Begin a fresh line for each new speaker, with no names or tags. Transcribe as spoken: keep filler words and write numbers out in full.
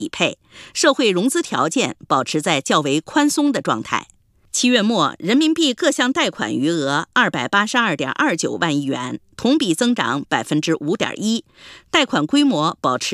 匹配，社会融资条件保持在较为宽松的状态。七月末，人民币各项贷款余额二百八十二点二九万亿元，同比增长百分之五点一，贷款规模保持